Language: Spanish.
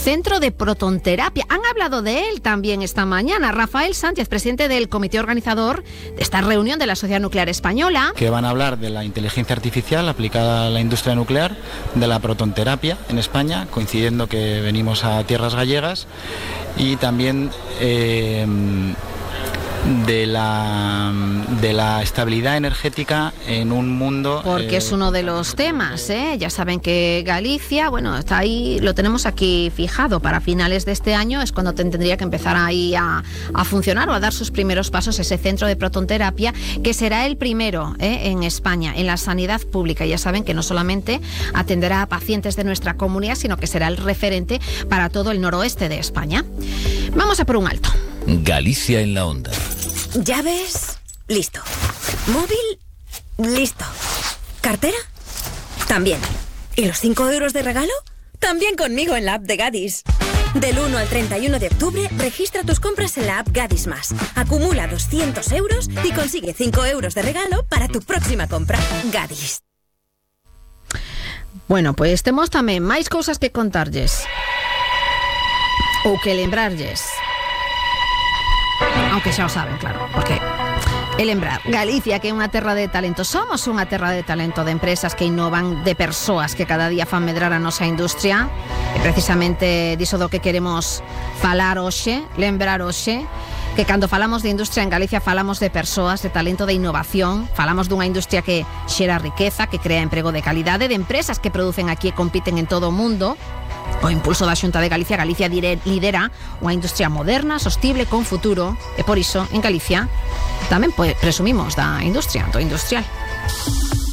Centro de Protonterapia. Han hablado de él también esta mañana. Rafael Sánchez, presidente del comité organizador de esta reunión de la Sociedad Nuclear Española. Que van a hablar de la inteligencia artificial aplicada a la industria nuclear, de la protonterapia en España, coincidiendo que venimos a tierras gallegas, y también de la estabilidad energética en un mundo... Porque es uno de los temas, ¿eh? Ya saben que Galicia, bueno, está ahí, lo tenemos aquí fijado, para finales de este año es cuando tendría que empezar ahí a funcionar o a dar sus primeros pasos ese centro de protonterapia, que será el primero en España, en la sanidad pública. Ya saben que no solamente atenderá a pacientes de nuestra comunidad, sino que será el referente para todo el noroeste de España. Vamos a por un alto. Galicia en la onda. Llaves, listo. Móvil, listo. ¿Cartera? También. ¿Y los 5 euros de regalo? También conmigo en la app de Gadis. Del 1 al 31 de octubre, registra tus compras en la app Gadis Más. Acumula 200 euros y consigue 5 euros de regalo para tu próxima compra. Gadis. Bueno, pues temos tamén máis cousas que contarlles. Ou que lembrarlles. Aunque xa o saben, claro, porque lembrar, Galicia, que é unha terra de talento, somos unha terra de talento, de empresas que innovan, de persoas que cada día fan medrar a nosa industria, e precisamente diso do que queremos falar hoxe, lembrar hoxe, que cando falamos de industria en Galicia falamos de persoas, de talento, de innovación, falamos dunha industria que xera riqueza, que crea emprego de calidade, de empresas que producen aquí e compiten en todo o mundo. O impulso da Xunta de Galicia, Galicia lidera unha industria moderna, sostible, con futuro, e por iso en Galicia tamén presumimos da industria, do industrial.